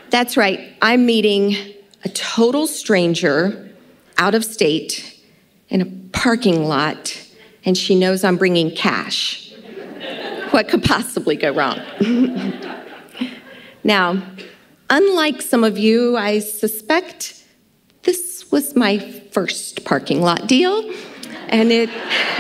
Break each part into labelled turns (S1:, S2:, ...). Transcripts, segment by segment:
S1: That's right. I'm meeting a total stranger out of state in a parking lot, and she knows I'm bringing cash. What could possibly go wrong? Now, unlike some of you, I suspect this was my first parking lot deal, and it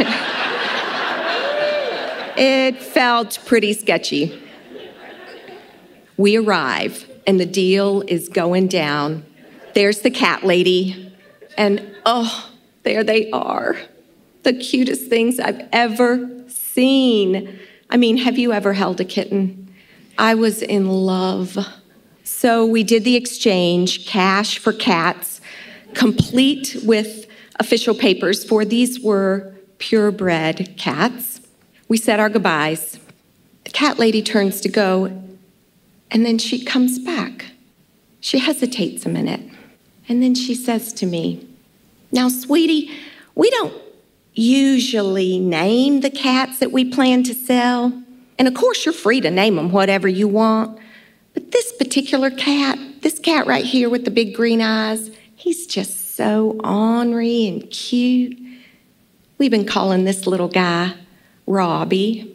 S1: felt pretty sketchy. We arrive, and the deal is going down. There's the cat lady, and oh, there they are. The cutest things I've ever seen. I mean, have you ever held a kitten? I was in love. So we did the exchange, cash for cats, complete with official papers, for these were purebred cats. We said our goodbyes. The cat lady turns to go, and then she comes back. She hesitates a minute, and then she says to me, "Now, sweetie, we don't usually name the cats that we plan to sell. And of course, you're free to name them whatever you want. But this particular cat, this cat right here with the big green eyes, he's just so ornery and cute. We've been calling this little guy Robbie."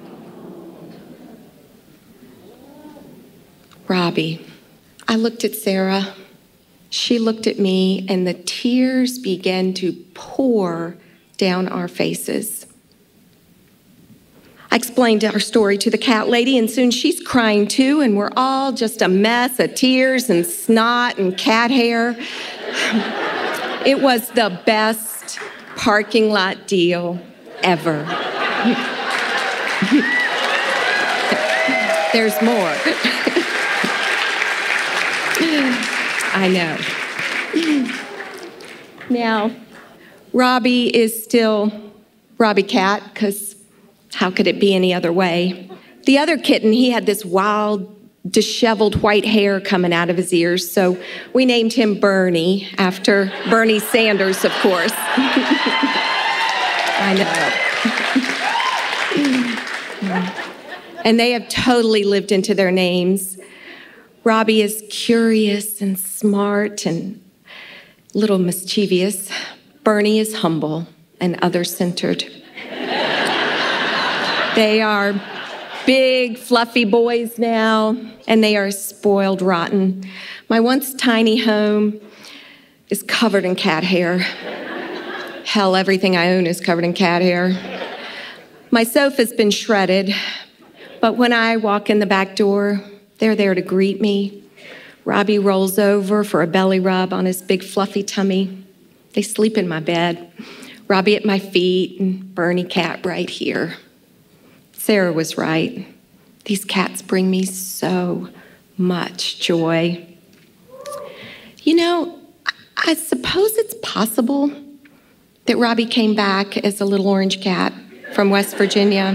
S1: Robbie. I looked at Sarah. She looked at me, and the tears began to pour down our faces. I explained our story to the cat lady, and soon she's crying too, and we're all just a mess of tears and snot and cat hair. It was the best parking lot deal ever. There's more. I know. Now, Robbie is still Robbie Cat, because how could it be any other way? The other kitten, he had this wild, disheveled white hair coming out of his ears, so we named him Bernie, after Bernie Sanders, of course. I know. And they have totally lived into their names. Robbie is curious and smart and a little mischievous. Bernie is humble and other-centered. They are big, fluffy boys now, and they are spoiled rotten. My once tiny home is covered in cat hair. Hell, everything I own is covered in cat hair. My sofa's been shredded, but when I walk in the back door, they're there to greet me. Robbie rolls over for a belly rub on his big fluffy tummy. They sleep in my bed. Robbie at my feet and Bernie Cat right here. Sarah was right. These cats bring me so much joy. You know, I suppose it's possible that Robbie came back as a little orange cat from West Virginia.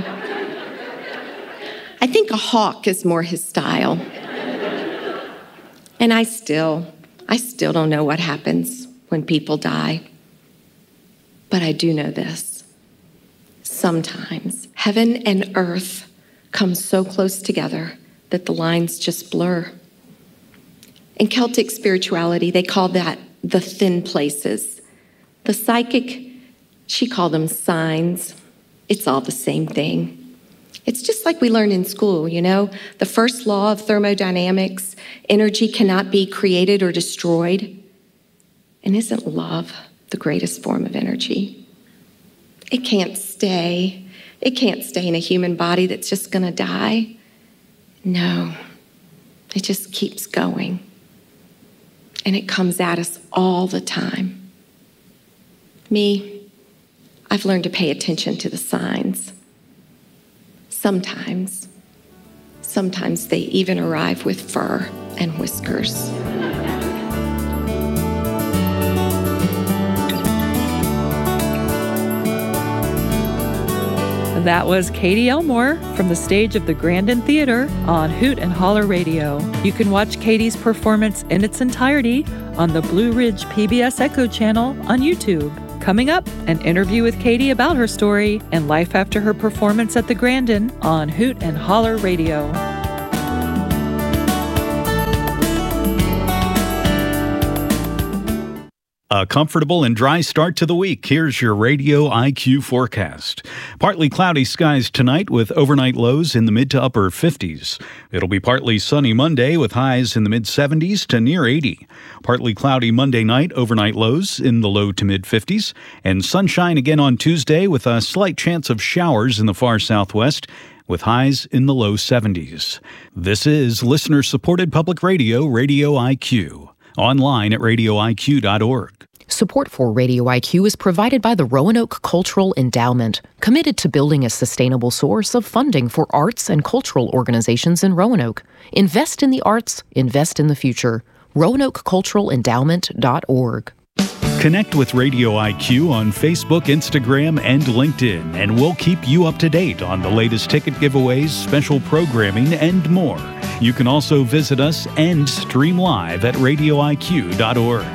S1: I think a hawk is more his style. And I still don't know what happens when people die. But I do know this. Sometimes heaven and earth come so close together that the lines just blur. In Celtic spirituality, they call that the thin places. The psychic, she called them signs. It's all the same thing. It's just like we learned in school, you know? The first law of thermodynamics, energy cannot be created or destroyed. And isn't love the greatest form of energy? It can't stay. It can't stay in a human body that's just gonna die. No, it just keeps going. And it comes at us all the time. Me, I've learned to pay attention to the signs. Sometimes they even arrive with fur and whiskers.
S2: That was Katie Elmore from the stage of the Grandin Theater on Hoot and Holler Radio. You can watch Katie's performance in its entirety on the Blue Ridge PBS Echo channel on YouTube. Coming up, an interview with Katie about her story and life after her performance at the Grandin on Hoot and Holler Radio.
S3: A comfortable and dry start to the week. Here's your Radio IQ forecast. Partly cloudy skies tonight with overnight lows in the mid to upper 50s. It'll be partly sunny Monday with highs in the mid 70s to near 80. Partly cloudy Monday night, overnight lows in the low to mid 50s. And sunshine again on Tuesday with a slight chance of showers in the far southwest, with highs in the low 70s. This is listener-supported public radio, Radio IQ. Online at radioiq.org.
S4: Support for Radio IQ is provided by the Roanoke Cultural Endowment, committed to building a sustainable source of funding for arts and cultural organizations in Roanoke. Invest in the arts, invest in the future. RoanokeCulturalEndowment.org.
S3: Connect with Radio IQ on Facebook, Instagram, and LinkedIn, and we'll keep you up to date on the latest ticket giveaways, special programming, and more. You can also visit us and stream live at radioiq.org.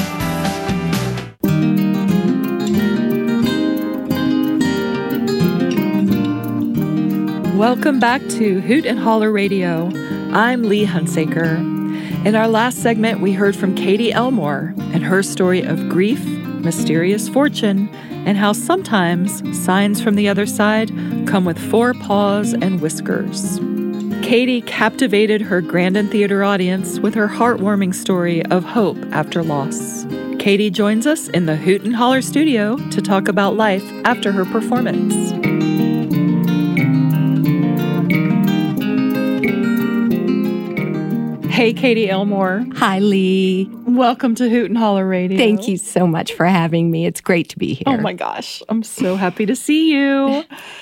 S2: Welcome back to Hoot and Holler Radio. I'm Lee Hunsaker. In our last segment, we heard from Katie Elmore and her story of grief, mysterious fortune, and how sometimes signs from the other side come with 4 paws and whiskers. Katie captivated her Grandin Theater audience with her heartwarming story of hope after loss. Katie joins us in the Hoot and Holler studio to talk about life after her performance. Hey, Katie Elmore.
S1: Hi, Lee.
S2: Welcome to Hoot and Holler Radio.
S1: Thank you so much for having me. It's great to be here.
S2: Oh my gosh, I'm so happy to see you.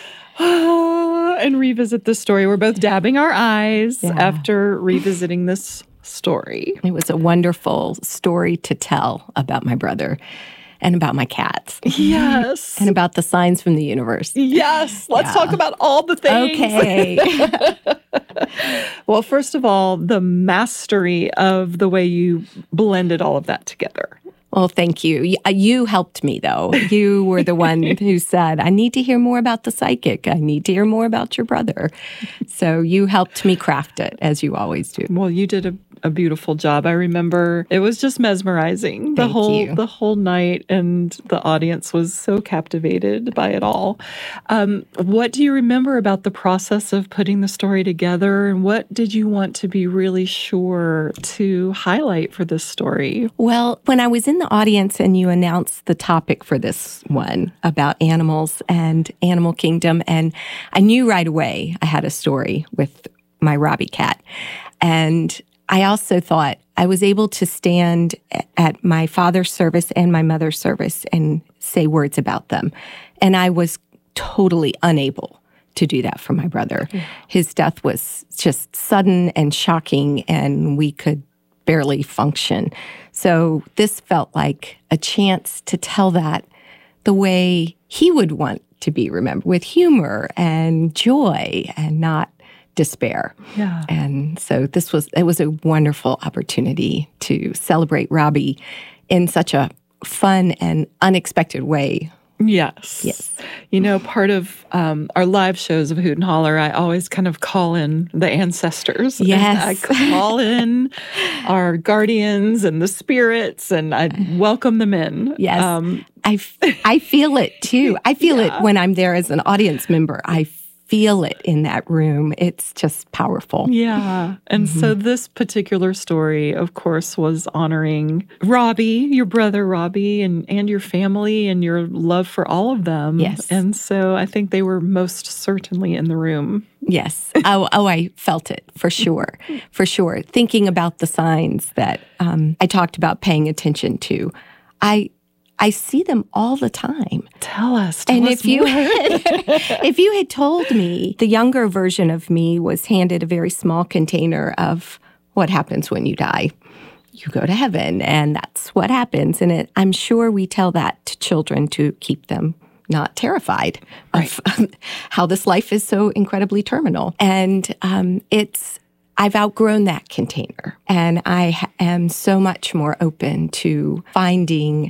S2: And revisit this story. We're both dabbing our eyes after revisiting this story.
S1: It was a wonderful story to tell about my brother and about my cats.
S2: Yes.
S1: And about the signs from the universe.
S2: Yes. Let's talk about all the things.
S1: Okay.
S2: Well, first of all, the mastery of the way you blended all of that together.
S1: Well, thank you. You helped me, though. You were the one who said, I need to hear more about the psychic. I need to hear more about your brother. So you helped me craft it, as you always do.
S2: Well, you did a beautiful job. I remember it was just mesmerizing the whole night, and the audience was so captivated by it all. What do you remember about the process of putting the story together, and what did you want to be really sure to highlight for this story?
S1: Well, when I was in the audience and you announced the topic for this one about animals and animal kingdom, and I knew right away I had a story with my Robbie cat. And I also thought I was able to stand at my father's service and my mother's service and say words about them. And I was totally unable to do that for my brother. Yeah. His death was just sudden and shocking, and we could barely function. So this felt like a chance to tell that the way he would want to be remembered, with humor and joy and not despair.
S2: Yeah.
S1: And so it was a wonderful opportunity to celebrate Robbie in such a fun and unexpected way.
S2: Yes.
S1: Yes.
S2: You know, part of our live shows of Hoot and Holler, I always kind of call in the ancestors.
S1: Yes.
S2: I call in our guardians and the spirits, and I welcome them in.
S1: Yes. I feel it too. I feel it when I'm there as an audience member. I feel it in that room. It's just powerful.
S2: Yeah. And so this particular story, of course, was honoring Robbie, your brother Robbie, and your family and your love for all of them.
S1: Yes.
S2: And so I think they were most certainly in the room.
S1: Yes. Oh, I felt it for sure. For sure. Thinking about the signs that I talked about paying attention to. I see them all the time.
S2: Tell us
S1: and
S2: more.
S1: If you had told me the younger version of me was handed a very small container of what happens when you die, you go to heaven, and that's what happens. And I'm sure we tell that to children to keep them not terrified of how this life is so incredibly terminal. And I've outgrown that container, and I am so much more open to finding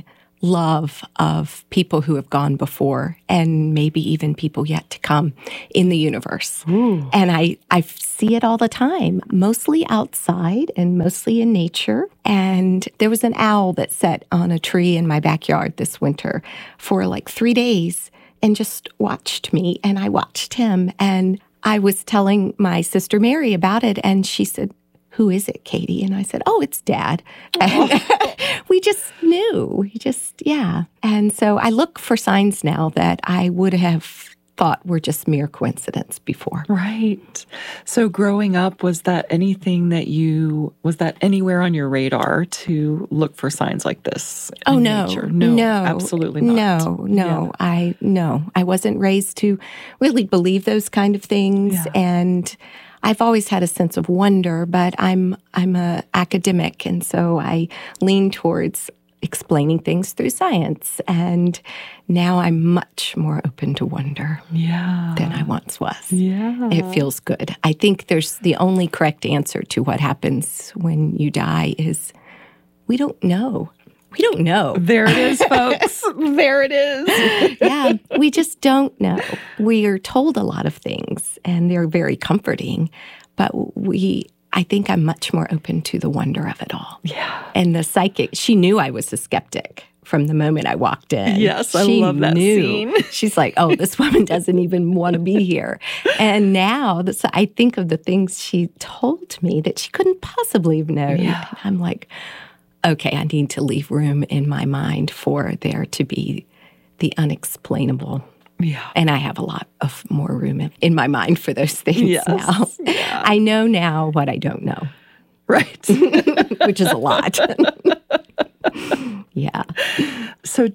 S1: love of people who have gone before and maybe even people yet to come in the universe.
S2: Ooh.
S1: And I see it all the time, mostly outside and mostly in nature. And there was an owl that sat on a tree in my backyard this winter for like 3 days and just watched me, and I watched him. And I was telling my sister Mary about it, and she said, "Who is it, Katie?" And I said, "Oh, it's Dad." And we just knew. Yeah. And so I look for signs now that I would have thought were just mere coincidence before.
S2: Right. So growing up, was that anywhere on your radar to look for signs like this in nature? No, absolutely not.
S1: No. Yeah. I wasn't raised to really believe those kind of things.
S2: Yeah.
S1: And I've always had a sense of wonder, but I'm a academic, and so I lean towards explaining things through science. And now I'm much more open to wonder than I once was.
S2: Yeah.
S1: It feels good. I think there's the only correct answer to what happens when you die is we don't know. We don't know.
S2: There it is, folks. There it is.
S1: Yeah, we just don't know. We are told a lot of things, and they're very comforting, but I think I'm much more open to the wonder of it all.
S2: Yeah.
S1: And the psychic, she knew I was a skeptic from the moment I walked in.
S2: Yes, I love that scene.
S1: She's like, "Oh, this woman doesn't even want to be here." And now I think of the things she told me that she couldn't possibly have known.
S2: Yeah.
S1: And I'm like, okay, I need to leave room in my mind for there to be the unexplainable.
S2: Yeah.
S1: And I have a lot of more room in my mind for those things now.
S2: Yeah.
S1: I know now what I don't know.
S2: Right.
S1: Which is a lot. Yeah.
S2: So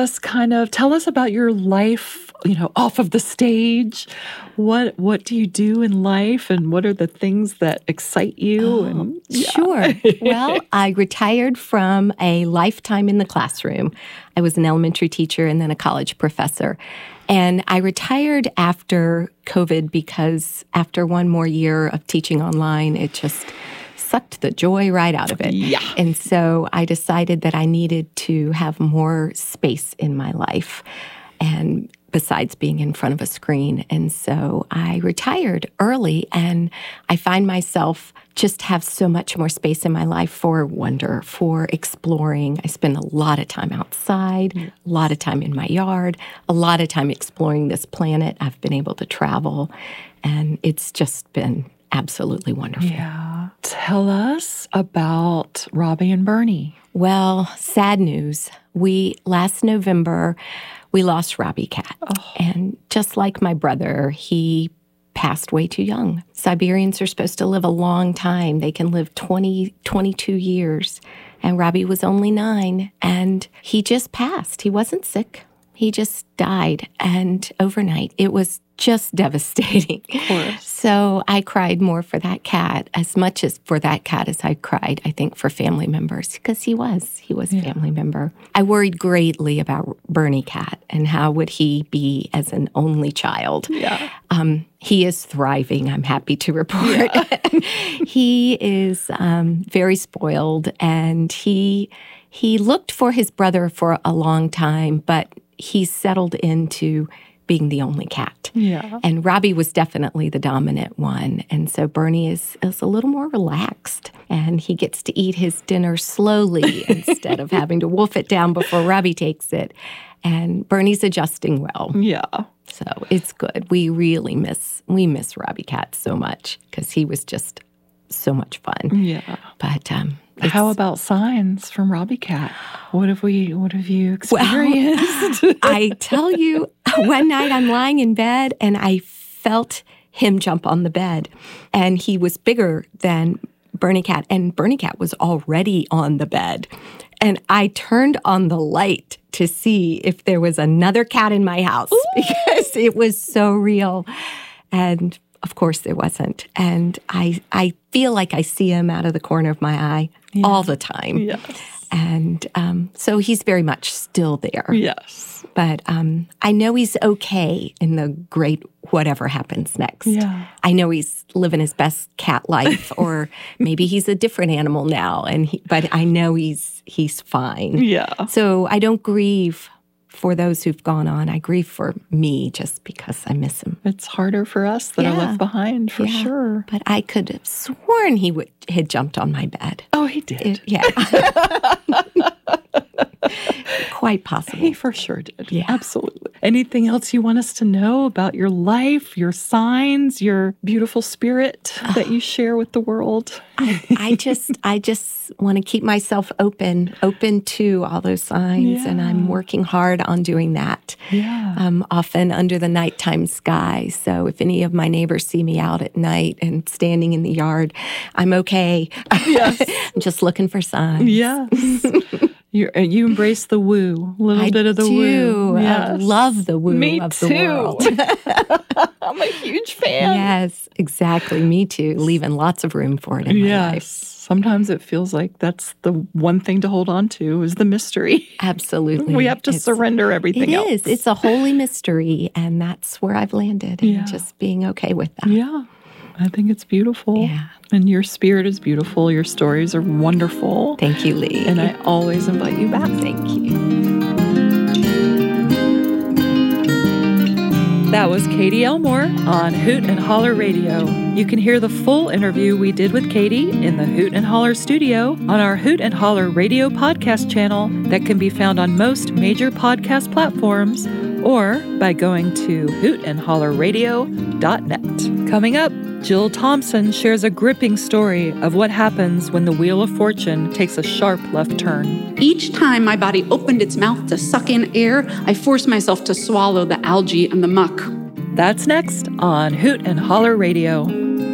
S2: tell us about your life, off of the stage. What do you do in life, and what are the things that excite you?
S1: Sure. Well, I retired from a lifetime in the classroom. I was an elementary teacher and then a college professor. And I retired after COVID because after one more year of teaching online, it just sucked the joy right out of it.
S2: Yeah.
S1: And so I decided that I needed to have more space in my life, and besides being in front of a screen. And so I retired early, and I find myself just have so much more space in my life for wonder, for exploring. I spend a lot of time outside, a lot of time in my yard, a lot of time exploring this planet. I've been able to travel, and it's just been absolutely wonderful.
S2: Yeah. Tell us about Robbie and Bernie.
S1: Well, sad news. Last November, we lost Robbie Cat. Oh. And just like my brother, he passed way too young. Siberians are supposed to live a long time. They can live 20, 22 years. And Robbie was only 9, and he just passed. He wasn't sick. He just died, and overnight. It was just devastating.
S2: Of course.
S1: So I cried more for that cat, as much as for that cat as I cried, I think, for family members, because he was a family member. I worried greatly about Bernie Cat and how would he be as an only child.
S2: Yeah.
S1: He is thriving, I'm happy to report. Yeah. He is very spoiled, and he looked for his brother for a long time, but he settled into being the only cat.
S2: Yeah.
S1: And Robbie was definitely the dominant one. And so Bernie is a little more relaxed, and he gets to eat his dinner slowly instead of having to wolf it down before Robbie takes it. And Bernie's adjusting well.
S2: Yeah.
S1: So it's good. We miss Robbie Cat so much because he was just so much fun.
S2: Yeah.
S1: But
S2: how about signs from Robbie Cat? What have you experienced?
S1: Well, I tell you, one night I'm lying in bed and I felt him jump on the bed, and he was bigger than Bernie Cat, and Bernie Cat was already on the bed. And I turned on the light to see if there was another cat in my house. Ooh. Because it was so real. And of course there wasn't. And I feel like I see him out of the corner of my eye all the time.
S2: Yes.
S1: And so he's very much still there.
S2: Yes.
S1: But I know he's okay in the great whatever happens next.
S2: Yeah.
S1: I know he's living his best cat life, or maybe he's a different animal now. But I know he's fine.
S2: Yeah.
S1: So I don't grieve for those who've gone on. I grieve for me just because I miss him.
S2: It's harder for us that are left behind, for sure.
S1: But I could have sworn he had jumped on my bed.
S2: Oh, he did.
S1: Yeah. Quite possible.
S2: He for sure did.
S1: Yeah.
S2: Absolutely. Anything else you want us to know about your life, your signs, your beautiful spirit that you share with the world?
S1: I just want to keep myself open to all those signs, and I'm working hard on doing that.
S2: Yeah.
S1: Often under the nighttime sky. So if any of my neighbors see me out at night and standing in the yard, I'm okay.
S2: Yes.
S1: I'm just looking for signs.
S2: Yes. You embrace the woo, a little bit of the woo.
S1: Yes. I love the woo of the world.
S2: I'm a huge fan.
S1: Yes, exactly. Me too. Leaving lots of room for it in my life.
S2: Sometimes it feels like that's the one thing to hold on to is the mystery.
S1: Absolutely.
S2: We have to surrender everything else.
S1: It is. It's a holy mystery, and that's where I've landed, and just being okay with that.
S2: Yeah. I think it's beautiful.
S1: Yeah.
S2: And your spirit is beautiful. Your stories are wonderful.
S1: Thank you, Lee.
S2: And I always invite you back.
S1: Thank you.
S2: That was Katie Elmore on Hoot and Holler Radio. You can hear the full interview we did with Katie in the Hoot and Holler studio on our Hoot and Holler Radio podcast channel that can be found on most major podcast platforms or by going to hootandhollerradio.net. Coming up, Jill Thompson shares a gripping story of what happens when the Wheel of Fortune takes a sharp left turn.
S5: Each time my body opened its mouth to suck in air, I forced myself to swallow the algae and the muck.
S2: That's next on Hoot and Holler Radio.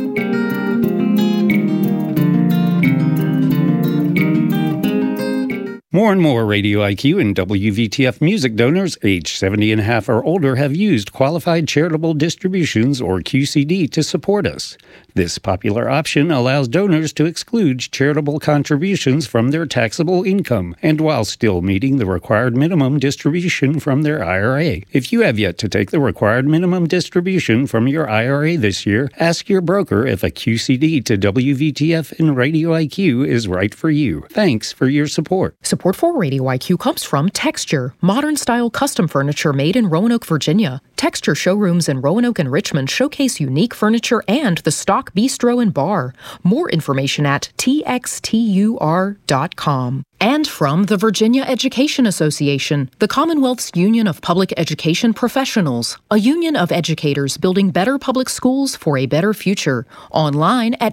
S6: More and more Radio IQ and WVTF music donors aged 70 and a half or older have used Qualified Charitable Distributions, or QCD, to support us. This popular option allows donors to exclude charitable contributions from their taxable income, and while still meeting the required minimum distribution from their IRA. If you have yet to take the required minimum distribution from your IRA this year, ask your broker if a QCD to WVTF and Radio IQ is right for you. Thanks for your support.
S4: Support for Radio IQ comes from Texture, modern-style custom furniture made in Roanoke, Virginia. Texture showrooms in Roanoke and Richmond showcase unique furniture and the stock bistro and bar. More information at txtur.com. And from the Virginia Education Association, the Commonwealth's Union of Public Education Professionals, a union of educators building better public schools for a better future. Online at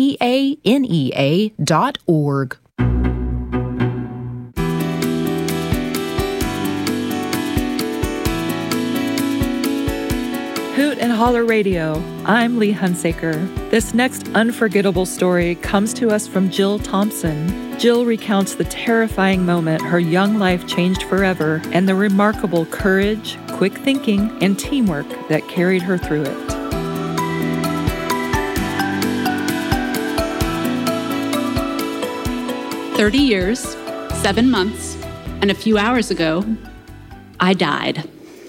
S4: veanea.org.
S2: Hoot and Holler Radio. I'm Lee Hunsaker. This next unforgettable story comes to us from Jill Thompson. Jill recounts the terrifying moment her young life changed forever and the remarkable courage, quick thinking, and teamwork that carried her through it.
S5: "30 years, 7 months, and a few hours ago, I died."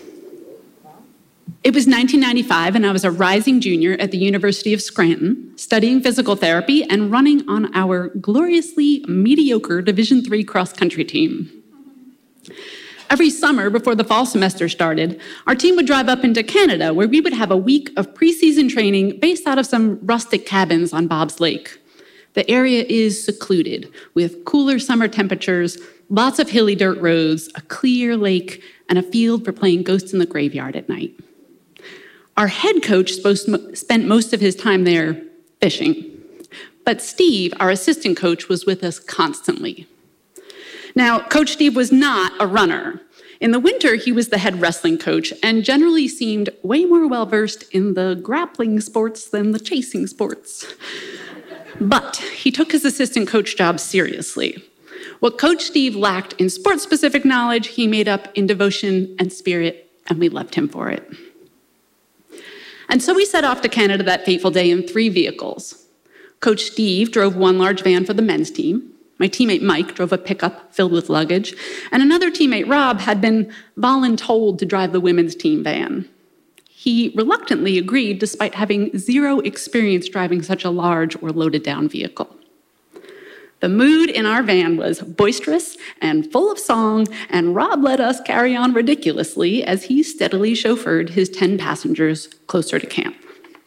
S5: It was 1995, and I was a rising junior at the University of Scranton, studying physical therapy and running on our gloriously mediocre Division III cross-country team. Every summer before the fall semester started, our team would drive up into Canada, where we would have a week of preseason training based out of some rustic cabins on Bob's Lake. The area is secluded, with cooler summer temperatures, lots of hilly dirt roads, a clear lake, and a field for playing Ghosts in the Graveyard at night. Our head coach spent most of his time there fishing, but Steve, our assistant coach, was with us constantly. Now, Coach Steve was not a runner. In the winter, he was the head wrestling coach and generally seemed way more well-versed in the grappling sports than the chasing sports. But he took his assistant coach job seriously. What Coach Steve lacked in sports-specific knowledge, he made up in devotion and spirit, and we loved him for it. And so we set off to Canada that fateful day in 3 vehicles. Coach Steve drove one large van for the men's team. My teammate Mike drove a pickup filled with luggage, and another teammate, Rob, had been voluntold to drive the women's team van. He reluctantly agreed despite having zero experience driving such a large or loaded down vehicle. The mood in our van was boisterous and full of song, and Rob let us carry on ridiculously as he steadily chauffeured his 10 passengers closer to camp.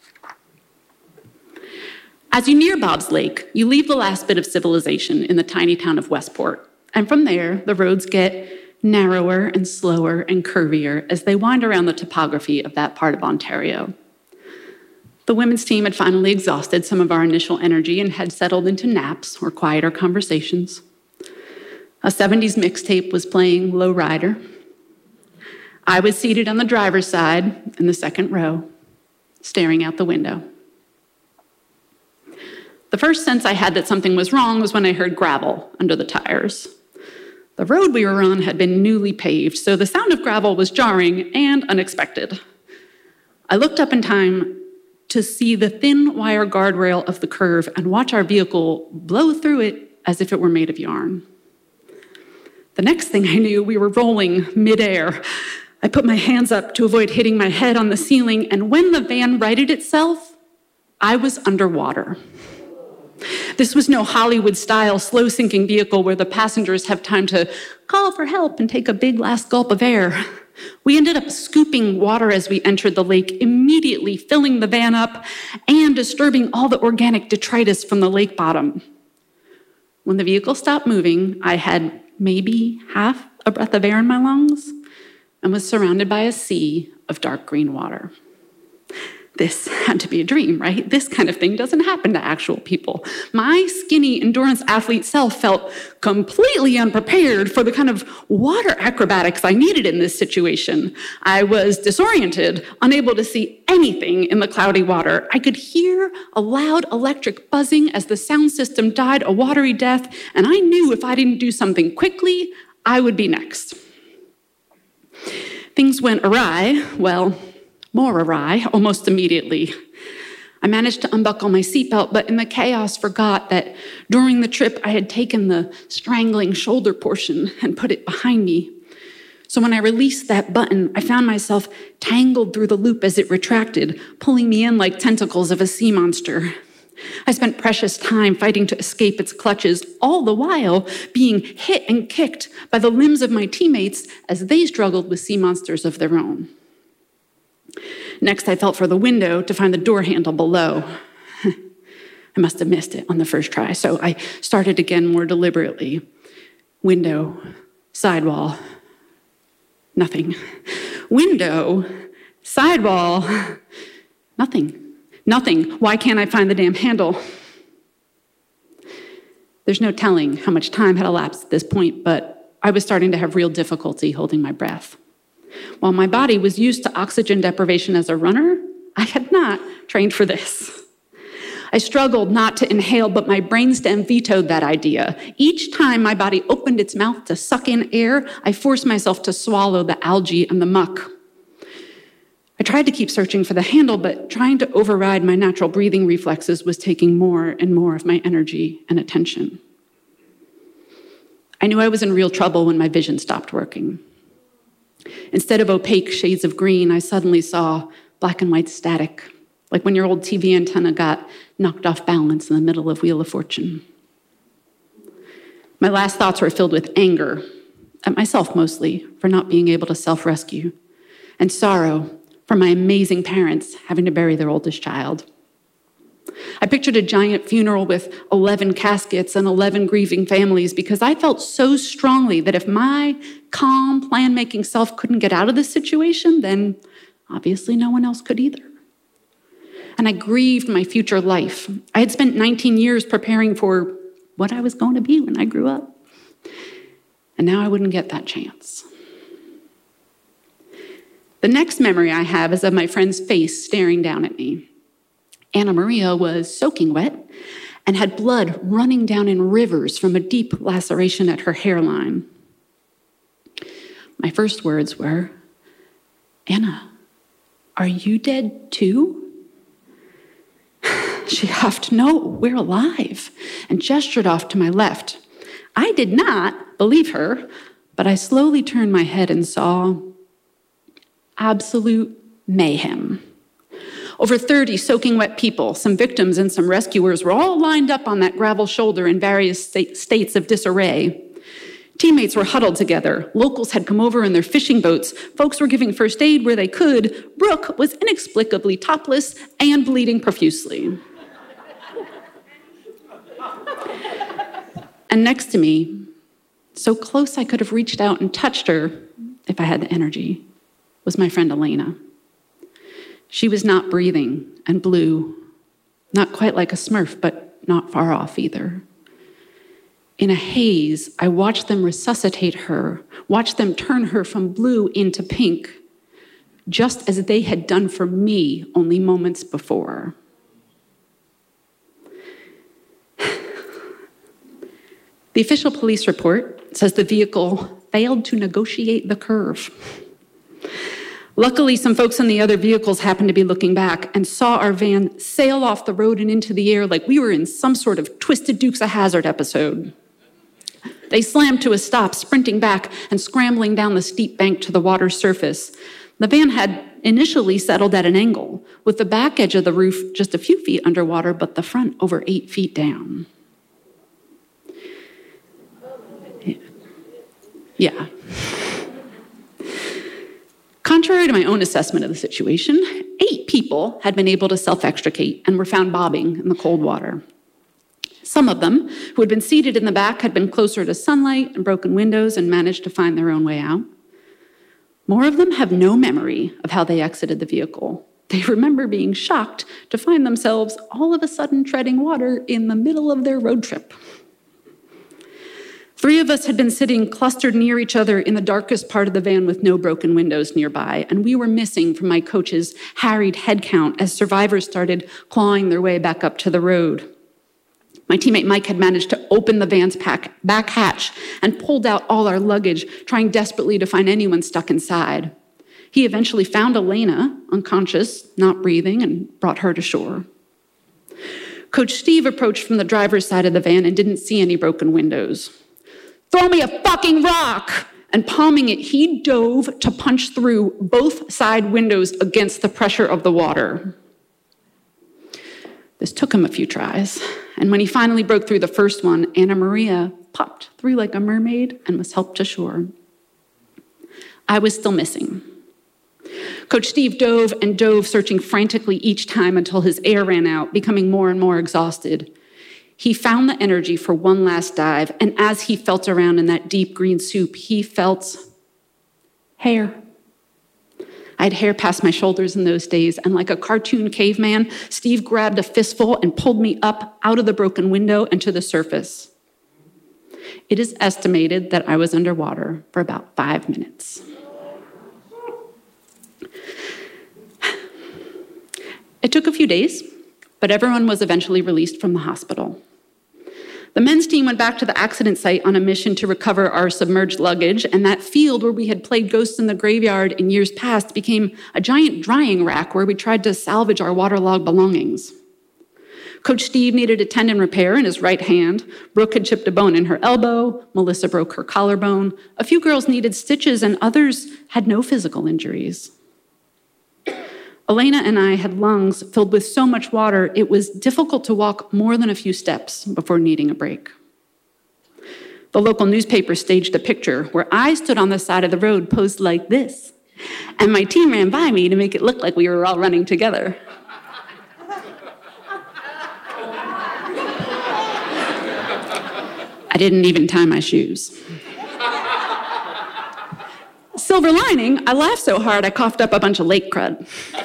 S5: As you near Bob's Lake, you leave the last bit of civilization in the tiny town of Westport, and from there, the roads get narrower and slower and curvier as they wind around the topography of that part of Ontario. The women's team had finally exhausted some of our initial energy and had settled into naps or quieter conversations. A 70s mixtape was playing Low Rider. I was seated on the driver's side in the second row, staring out the window. The first sense I had that something was wrong was when I heard gravel under the tires. The road we were on had been newly paved, so the sound of gravel was jarring and unexpected. I looked up in time to see the thin wire guardrail of the curve and watch our vehicle blow through it as if it were made of yarn. The next thing I knew, we were rolling midair. I put my hands up to avoid hitting my head on the ceiling, and when the van righted itself, I was underwater. This was no Hollywood-style slow-sinking vehicle where the passengers have time to call for help and take a big last gulp of air. We ended up scooping water as we entered the lake, immediately filling the van up and disturbing all the organic detritus from the lake bottom. When the vehicle stopped moving, I had maybe half a breath of air in my lungs and was surrounded by a sea of dark green water. This had to be a dream, right? This kind of thing doesn't happen to actual people. My skinny endurance athlete self felt completely unprepared for the kind of water acrobatics I needed in this situation. I was disoriented, unable to see anything in the cloudy water. I could hear a loud electric buzzing as the sound system died a watery death, and I knew if I didn't do something quickly, I would be next. Things went awry, well, more awry, almost immediately. I managed to unbuckle my seatbelt, but in the chaos forgot that during the trip I had taken the strangling shoulder portion and put it behind me. So when I released that button, I found myself tangled through the loop as it retracted, pulling me in like tentacles of a sea monster. I spent precious time fighting to escape its clutches, all the while being hit and kicked by the limbs of my teammates as they struggled with sea monsters of their own. Next, I felt for the window to find the door handle below. I must have missed it on the first try, so I started again more deliberately. Window, sidewall, nothing. Window, sidewall, nothing. Nothing. Why can't I find the damn handle? There's no telling how much time had elapsed at this point, but I was starting to have real difficulty holding my breath. While my body was used to oxygen deprivation as a runner, I had not trained for this. I struggled not to inhale, but my brainstem vetoed that idea. Each time my body opened its mouth to suck in air, I forced myself to swallow the algae and the muck. I tried to keep searching for the handle, but trying to override my natural breathing reflexes was taking more and more of my energy and attention. I knew I was in real trouble when my vision stopped working. Instead of opaque shades of green, I suddenly saw black and white static, like when your old TV antenna got knocked off balance in the middle of Wheel of Fortune. My last thoughts were filled with anger, at myself mostly, for not being able to self-rescue, and sorrow for my amazing parents having to bury their oldest child. I pictured a giant funeral with 11 caskets and 11 grieving families because I felt so strongly that if my calm, plan-making self couldn't get out of this situation, then obviously no one else could either. And I grieved my future life. I had spent 19 years preparing for what I was going to be when I grew up. And now I wouldn't get that chance. The next memory I have is of my friend's face staring down at me. Anna Maria was soaking wet and had blood running down in rivers from a deep laceration at her hairline. My first words were, "Anna, are you dead too?" She huffed, "No, we're alive," and gestured off to my left. I did not believe her, but I slowly turned my head and saw absolute mayhem. Over 30 soaking wet people, some victims and some rescuers, were all lined up on that gravel shoulder in various states of disarray. Teammates were huddled together. Locals had come over in their fishing boats. Folks were giving first aid where they could. Brooke was inexplicably topless and bleeding profusely. And next to me, so close I could have reached out and touched her if I had the energy, was my friend Elena. She was not breathing and blue, not quite like a Smurf, but not far off either. In a haze, I watched them resuscitate her, watched them turn her from blue into pink, just as they had done for me only moments before. The official police report says the vehicle failed to negotiate the curve. Luckily, some folks in the other vehicles happened to be looking back and saw our van sail off the road and into the air like we were in some sort of Twisted Dukes of Hazzard episode. They slammed to a stop, sprinting back and scrambling down the steep bank to the water's surface. The van had initially settled at an angle, with the back edge of the roof just a few feet underwater, but the front over 8 feet down. Yeah. Contrary to my own assessment of the situation, 8 people had been able to self-extricate and were found bobbing in the cold water. Some of them, who had been seated in the back, had been closer to sunlight and broken windows and managed to find their own way out. More of them have no memory of how they exited the vehicle. They remember being shocked to find themselves all of a sudden treading water in the middle of their road trip. 3 of us had been sitting clustered near each other in the darkest part of the van with no broken windows nearby, and we were missing from my coach's harried head count as survivors started clawing their way back up to the road. My teammate Mike had managed to open the van's back hatch and pulled out all our luggage, trying desperately to find anyone stuck inside. He eventually found Elena, unconscious, not breathing, and brought her to shore. Coach Steve approached from the driver's side of the van and didn't see any broken windows. "Throw me a fucking rock!" And palming it, he dove to punch through both side windows against the pressure of the water. This took him a few tries, and when he finally broke through the first one, Anna Maria popped through like a mermaid and was helped to shore. I was still missing. Coach Steve dove and dove, searching frantically each time until his air ran out, becoming more and more exhausted. He found the energy for one last dive, and as he felt around in that deep green soup, he felt hair. I had hair past my shoulders in those days, and like a cartoon caveman, Steve grabbed a fistful and pulled me up out of the broken window and to the surface. It is estimated that I was underwater for about 5 minutes. It took a few days, but everyone was eventually released from the hospital. The men's team went back to the accident site on a mission to recover our submerged luggage, and that field where we had played Ghosts in the Graveyard in years past became a giant drying rack where we tried to salvage our waterlogged belongings. Coach Steve needed a tendon repair in his right hand. Brooke had chipped a bone in her elbow. Melissa broke her collarbone. A few girls needed stitches, and others had no physical injuries. Elena and I had lungs filled with so much water, it was difficult to walk more than a few steps before needing a break. The local newspaper staged a picture where I stood on the side of the road posed like this, and my team ran by me to make it look like we were all running together. I didn't even tie my shoes. Silver lining, I laughed so hard I coughed up a bunch of lake crud.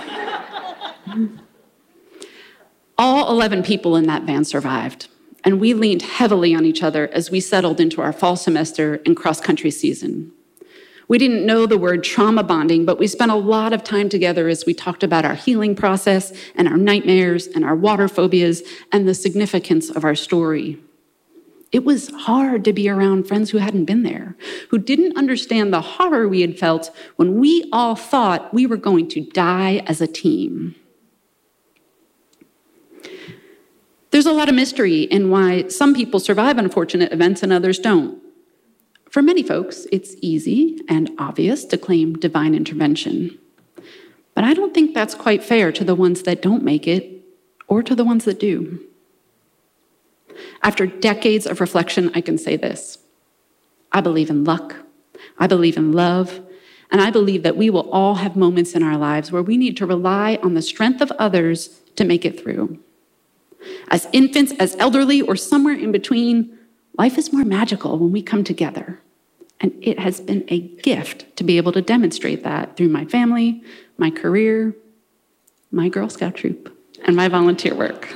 S5: All 11 people in that van survived, and we leaned heavily on each other as we settled into our fall semester and cross-country season. We didn't know the word trauma bonding, but we spent a lot of time together as we talked about our healing process and our nightmares and our water phobias and the significance of our story. It was hard to be around friends who hadn't been there, who didn't understand the horror we had felt when we all thought we were going to die as a team. There's a lot of mystery in why some people survive unfortunate events and others don't. For many folks, it's easy and obvious to claim divine intervention. But I don't think that's quite fair to the ones that don't make it or to the ones that do. After decades of reflection, I can say this. I believe in luck. I believe in love. And I believe that we will all have moments in our lives where we need to rely on the strength of others to make it through. As infants, as elderly, or somewhere in between, life is more magical when we come together. And it has been a gift to be able to demonstrate that through my family, my career, my Girl Scout troop, and my volunteer work.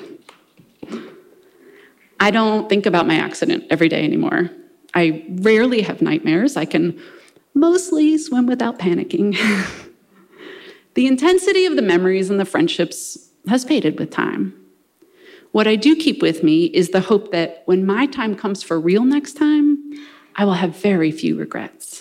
S5: I don't think about my accident every day anymore. I rarely have nightmares. I can mostly swim without panicking. The intensity of the memories and the friendships has faded with time. What I do keep with me is the hope that when my time comes for real next time, I will have very few regrets.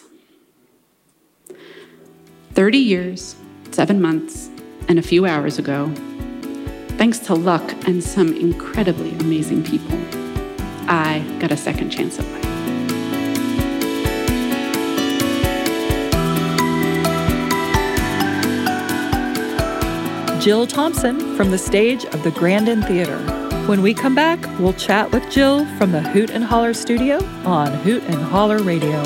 S5: 30 years, 7 months, and a few hours ago, thanks to luck and some incredibly amazing people, I got a second chance at life.
S2: Jill Thompson from the stage of the Grandin Theater. When we come back, we'll chat with Jill from the Hoot and Holler studio on Hoot and Holler Radio.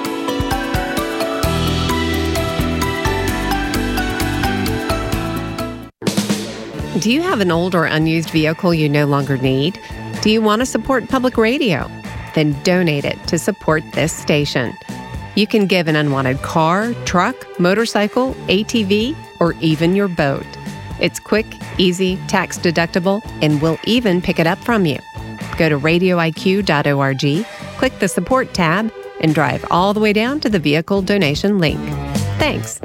S7: Do you have an old or unused vehicle you no longer need? Do you want to support public radio? Then donate it to support this station. You can give an unwanted car, truck, motorcycle, ATV, or even your boat. It's quick, easy, tax deductible, and we'll even pick it up from you. Go to radioiq.org, click the support tab, and drive all the way down to the vehicle donation link. Thanks.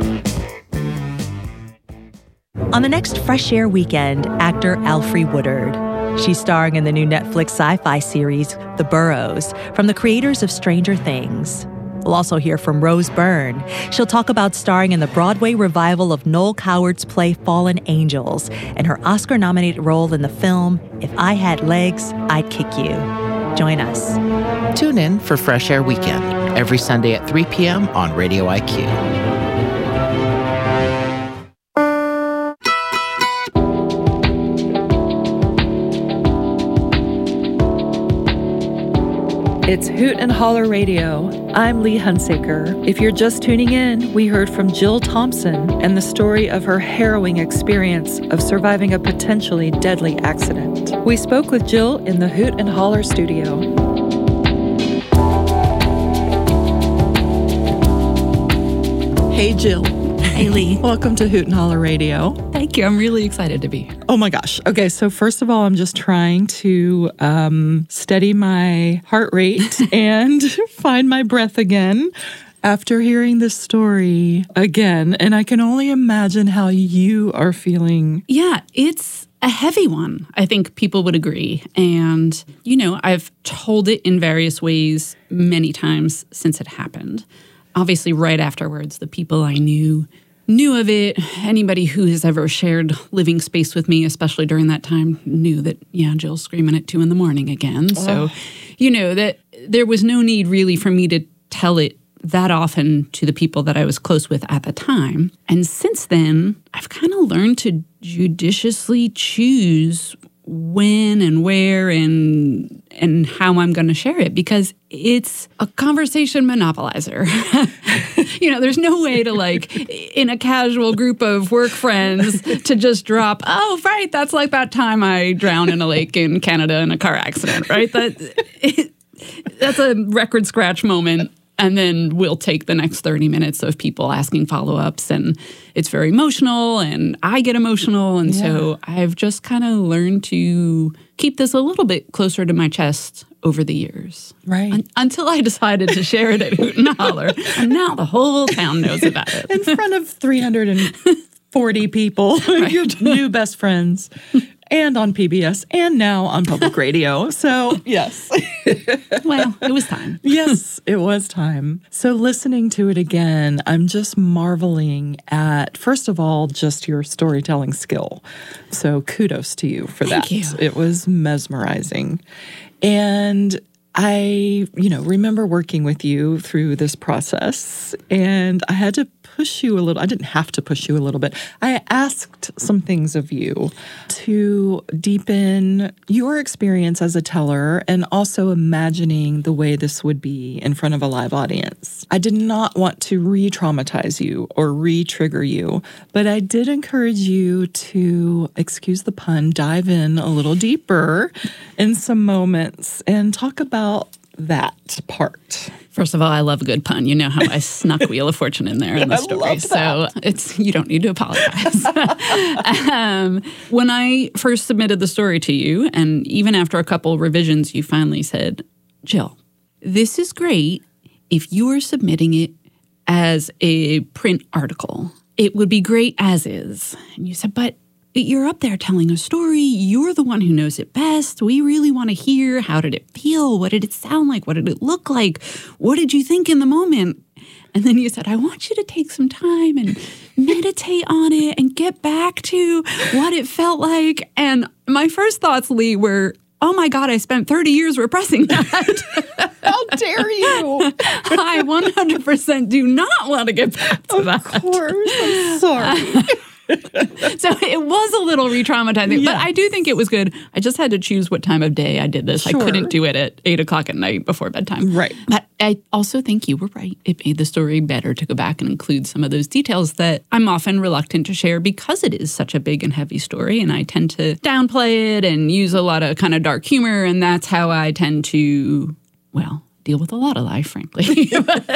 S8: On the next Fresh Air weekend, actor Alfre Woodard. She's starring in the new Netflix sci-fi series, The Burrows, from the creators of Stranger Things. We'll also hear from Rose Byrne. She'll talk about starring in the Broadway revival of Noel Coward's play Fallen Angels and her Oscar-nominated role in the film If I Had Legs, I'd Kick You. Join us.
S9: Tune in for Fresh Air Weekend every Sunday at 3 p.m. on Radio IQ.
S2: It's Hoot and Holler Radio. I'm Lee Hunsaker. If you're just tuning in, we heard from Jill Thompson and the story of her harrowing experience of surviving a potentially deadly accident. We spoke with Jill in the Hoot and Holler studio. Hey, Jill.
S10: Hey, Lee.
S2: Welcome to Hoot and Holler Radio.
S10: Thank you. I'm really excited to be here.
S2: Oh my gosh. Okay, so first of all, I'm just trying to steady my heart rate and find my breath again after hearing this story again. And I can only imagine how you are feeling.
S5: Yeah, it's a heavy one. I think people would agree. And, you know, I've told it in various ways many times since it happened. Obviously, right afterwards, the people I knew of it. Anybody who has ever shared living space with me, especially during that time, knew that, yeah, Jill's screaming at 2 a.m. again. Oh. So, you know, that there was no need really for me to tell it that often to the people that I was close with at the time. And since then, I've kind of learned to judiciously choose when and where and how I'm going to share it, because it's a conversation monopolizer. You know, there's no way to, like, in a casual group of work friends to just drop, oh, right, that's like that time I drowned in a lake in Canada in a car accident, right? That's a record scratch moment. And then we'll take the next 30 minutes of people asking follow-ups, and it's very emotional, and I get emotional, and so I've just kind of learned to keep this a little bit closer to my chest over the years.
S2: Right.
S5: Until I decided to share it at Hoot and Holler, and now the whole town knows about it.
S2: In front of 340 people, right. Your new best friends. and on PBS and now on public radio. So, yes.
S5: Well, it was time.
S2: Yes, it was time. So listening to it again, I'm just marveling at, first of all, just your storytelling skill. So kudos to you for that.
S5: Thank you.
S2: It was mesmerizing. And I, remember working with you through this process, and I had to push you a little. I didn't have to push you a little bit. I asked some things of you to deepen your experience as a teller and also imagining the way this would be in front of a live audience. I did not want to re-traumatize you or re-trigger you, but I did encourage you to, excuse the pun, dive in a little deeper in some moments and talk about that part.
S5: First of all, I love a good pun. You know how I snuck Wheel of Fortune in there in the story. So you don't need to apologize. When I first submitted the story to you, and even after a couple revisions, you finally said, Jill, this is great if you are submitting it as a print article. It would be great as is. And you said, but you're up there telling a story. You're the one who knows it best. We really want to hear, how did it feel? What did it sound like? What did it look like? What did you think in the moment? And then you said, I want you to take some time and meditate on it and get back to what it felt like. And my first thoughts, Lee, were, oh my God, I spent 30 years repressing that.
S2: How dare you?
S5: I 100% do not want to get back to that.
S2: Of course. I'm sorry.
S5: So it was a little re-traumatizing, but I do think it was good. I just had to choose what time of day I did this.
S2: Sure.
S5: I couldn't do it at 8 o'clock at night before bedtime.
S2: Right.
S5: But I also think you were right. It made the story better to go back and include some of those details that I'm often reluctant to share because it is such a big and heavy story, and I tend to downplay it and use a lot of kind of dark humor, and that's how I tend to, deal with a lot of life, frankly.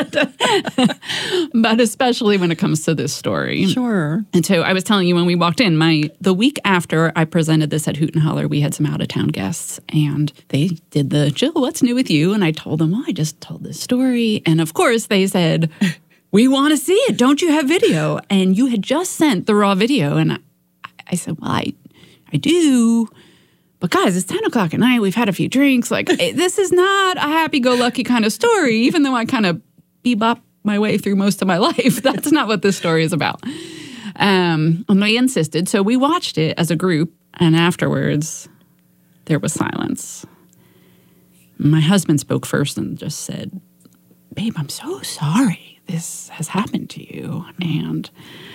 S5: But especially when it comes to this story.
S2: Sure.
S5: And so I was telling you when we walked in, the week after I presented this at Hoot and Holler, we had some out-of-town guests, and they did the, Jill, what's new with you? And I told them, I just told this story. And of course, they said, we want to see it. Don't you have video? And you had just sent the raw video. And I said, well, I do. But guys, it's 10 o'clock at night. We've had a few drinks. Like, this is not a happy-go-lucky kind of story, even though I kind of bebop my way through most of my life. That's not what this story is about. And they insisted. So we watched it as a group. And afterwards, there was silence. My husband spoke first and just said, babe, I'm so sorry this has happened to you. And,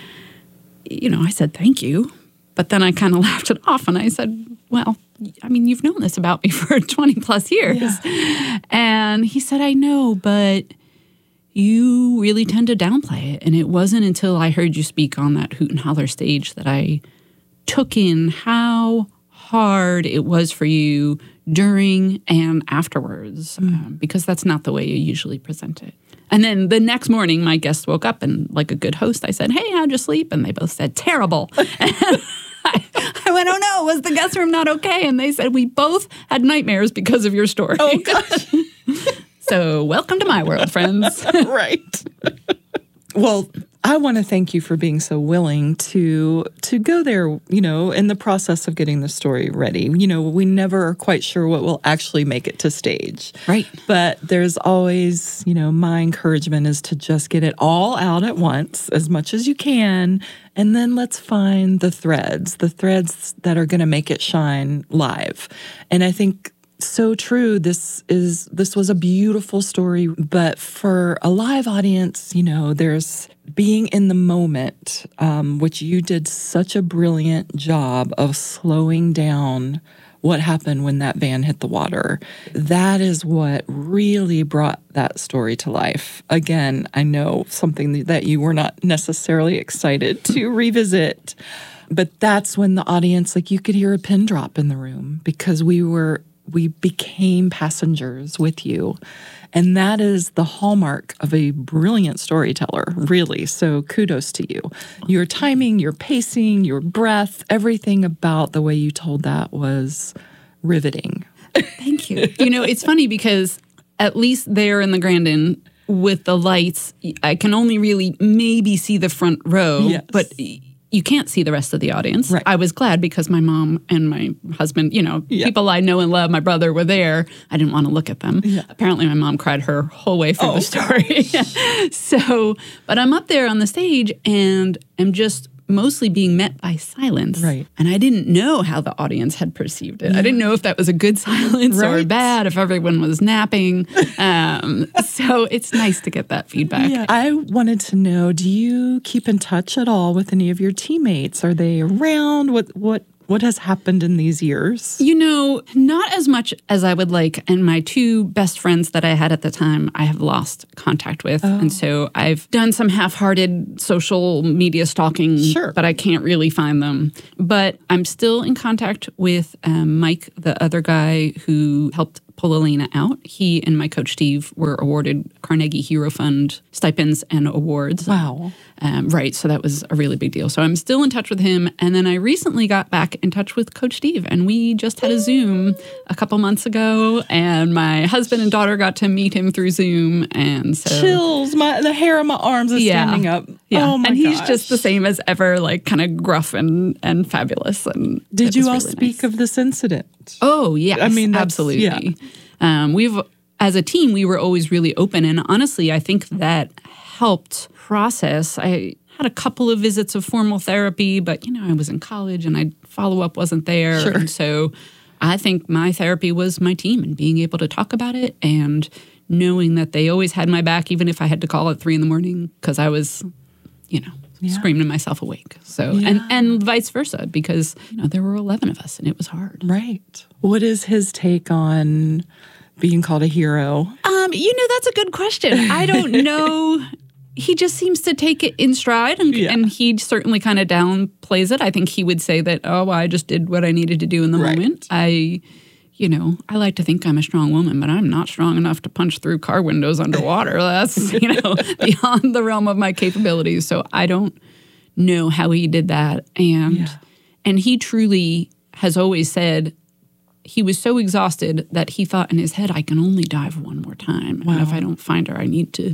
S5: I said, thank you. But then I kind of laughed it off and I said, well, I mean, you've known this about me for 20 plus years. Yeah. And he said, I know, but you really tend to downplay it. And it wasn't until I heard you speak on that Hoot and Holler stage that I took in how hard it was for you during and afterwards, because that's not the way you usually present it. And then the next morning, my guests woke up and like a good host, I said, hey, how'd you sleep? And they both said, terrible. And I went, oh no, was the guest room not okay? And they said, we both had nightmares because of your story.
S2: Oh, gosh.
S5: So welcome to my world, friends.
S2: Right. Well, I want to thank you for being so willing to go there, in the process of getting the story ready. We never are quite sure what will actually make it to stage.
S5: Right.
S2: But there's always, my encouragement is to just get it all out at once, as much as you can, and then let's find the threads that are going to make it shine live. And I think so true. This was a beautiful story, but for a live audience, there's being in the moment, which you did such a brilliant job of slowing down what happened when that van hit the water. That is what really brought that story to life. Again, I know something that you were not necessarily excited to revisit, but that's when the audience, you could hear a pin drop in the room because we became passengers with you. And that is the hallmark of a brilliant storyteller, really. So kudos to you. Your timing, your pacing, your breath, everything about the way you told that was riveting.
S5: Thank you. It's funny because at least there in the Grandin with the lights, I can only really maybe see the front row.
S2: Yes.
S5: But you can't see the rest of the audience.
S8: Right.
S5: I was glad because my mom and my husband, people I know and love, my brother, were there. I didn't want to look at them. Yeah. Apparently, my mom cried her whole way through the story. But I'm up there on the stage and am just mostly being met by silence.
S8: Right.
S5: And I didn't know how the audience had perceived it. I didn't know if that was a good silence or bad, if everyone was napping. So it's nice to get that feedback.
S8: Yeah. I wanted to know, do you keep in touch at all with any of your teammates? Are they around? What has happened in these years?
S5: Not as much as I would like. And my two best friends that I had at the time, I have lost contact with. Oh. And so I've done some half-hearted social media stalking, but I can't really find them. But I'm still in contact with Mike, the other guy who helped pull Elena out. He and my coach, Steve, were awarded Carnegie Hero Fund stipends and awards.
S8: Wow.
S5: So that was a really big deal. So I'm still in touch with him. And then I recently got back in touch with Coach Steve. And we just had a Zoom a couple months ago. And my husband and daughter got to meet him through Zoom. And so...
S8: Chills. The hair on my arms is standing up.
S5: Yeah.
S8: Oh my
S5: And he's
S8: gosh.
S5: just the same as ever, like kind of gruff and fabulous. And
S8: did you all
S5: really
S8: speak of this incident?
S5: Oh, yes.
S8: I mean,
S5: absolutely. Yeah. As a team, we were always really open. And honestly, I think that helped process. I had a couple of visits of formal therapy, but, I was in college and follow-up wasn't there.
S8: Sure.
S5: And so I think my therapy was my team and being able to talk about it and knowing that they always had my back, even if I had to call at 3 a.m. because I was, screaming myself awake. So, and vice versa, because, there were 11 of us and it was hard.
S8: Right. What is his take on being called a hero?
S5: That's a good question. I don't know. He just seems to take it in stride, and he certainly kind of downplays it. I think he would say that, I just did what I needed to do in the moment. I like to think I'm a strong woman, but I'm not strong enough to punch through car windows underwater. That's, beyond the realm of my capabilities. So I don't know how he did that. And he truly has always said he was so exhausted that he thought in his head, I can only dive one more time. Wow. And if I don't find her,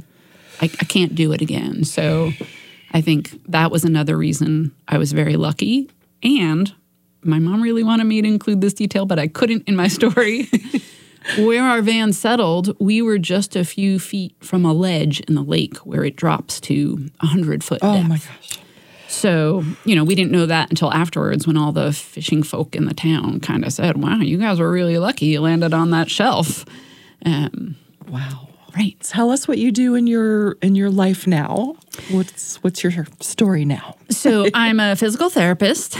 S5: I can't do it again. So I think that was another reason I was very lucky. And my mom really wanted me to include this detail, but I couldn't in my story. Where our van settled, we were just a few feet from a ledge in the lake where it drops to 100-foot depth.
S8: Oh, my gosh.
S5: So, we didn't know that until afterwards when all the fishing folk in the town kind of said, wow, you guys were really lucky you landed on that shelf.
S8: Wow.
S5: Right.
S8: Tell us what you do in your life now. What's your story now?
S5: So I'm a physical therapist.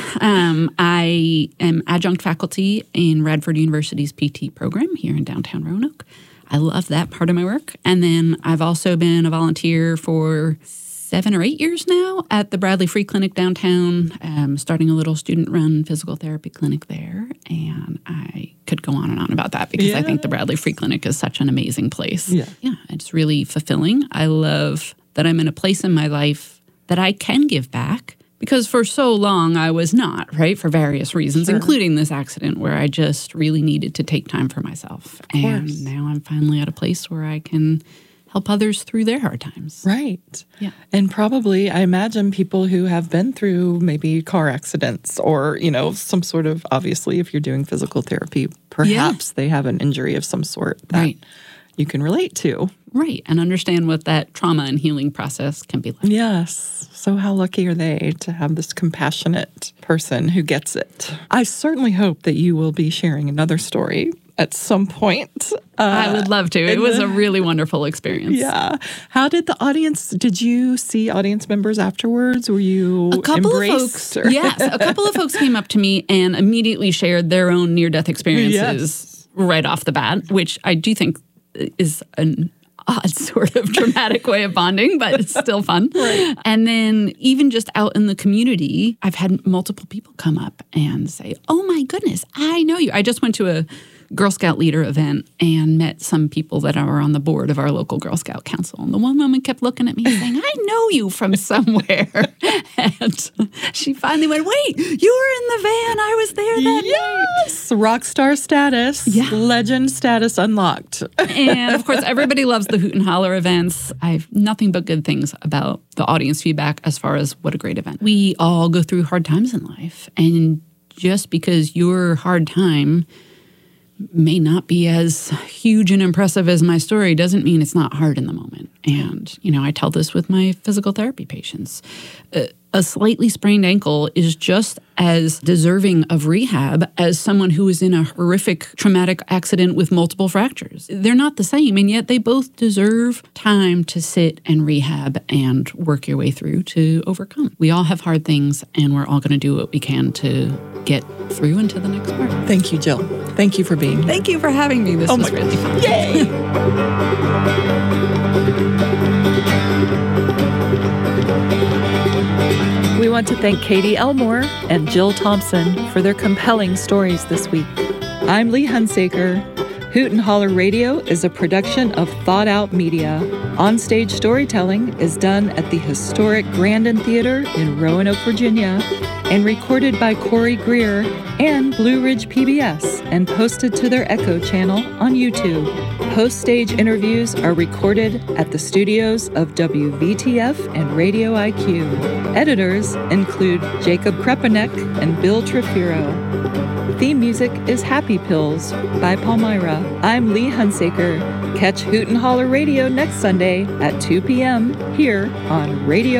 S5: I am adjunct faculty in Radford University's PT program here in downtown Roanoke. I love that part of my work. And then I've also been a volunteer for 7 or 8 years now at the Bradley Free Clinic downtown, starting a little student-run physical therapy clinic there. And I could go on and on about that because I think the Bradley Free Clinic is such an amazing place. Yeah, it's really fulfilling. I love that I'm in a place in my life that I can give back because for so long I was not, right, for various reasons, including this accident where I just really needed to take time for myself. And now I'm finally at a place where I can help others through their hard times.
S8: Right.
S5: Yeah.
S8: And probably, I imagine people who have been through maybe car accidents or, some sort of, obviously, if you're doing physical therapy, perhaps they have an injury of some sort that you can relate to.
S5: Right. And understand what that trauma and healing process can be like.
S8: Yes. So how lucky are they to have this compassionate person who gets it? I certainly hope that you will be sharing another story at some point.
S5: I would love to. It was a really wonderful experience.
S8: Yeah. How did the audience, did you see audience members afterwards? Were you embraced?
S5: Yes. A couple of folks came up to me and immediately shared their own near-death experiences right off the bat, which I do think is an odd sort of dramatic way of bonding, but it's still fun. Right. And then even just out in the community, I've had multiple people come up and say, oh my goodness, I know you. I just went to a Girl Scout leader event and met some people that are on the board of our local Girl Scout council. And the one woman kept looking at me saying, I know you from somewhere. And she finally went, wait, you were in the van. I was there that night.
S2: Yes, rock star status, legend status unlocked.
S5: And of course, everybody loves the Hoot and Holler events. I have nothing but good things about the audience feedback as far as what a great event. We all go through hard times in life. And just because your hard time may not be as huge and impressive as my story doesn't mean it's not hard in the moment. And, I tell this with my physical therapy patients. A slightly sprained ankle is just as deserving of rehab as someone who is in a horrific traumatic accident with multiple fractures. They're not the same, and yet they both deserve time to sit and rehab and work your way through to overcome. We all have hard things, and we're all going to do what we can to get through into the next part.
S2: Thank you, Jill. Thank you for being here.
S5: Thank you for having me. This was really fun.
S2: Yay! We want to thank Katie Elmore and Jill Thompson for their compelling stories this week. I'm Lee Hunsaker. Hoot and Holler Radio is a production of Thought Out Media. Onstage storytelling is done at the historic Grandin Theater in Roanoke, Virginia, and recorded by Corey Greer and Blue Ridge PBS and posted to their Echo channel on YouTube. Post-stage interviews are recorded at the studios of WVTF and Radio IQ. Editors include Jacob Krepanek and Bill Trefiro. Theme music is Happy Pills by Palmyra. I'm Lee Hunsaker. Catch Hoot and Holler Radio next Sunday at 2 p.m. here on Radio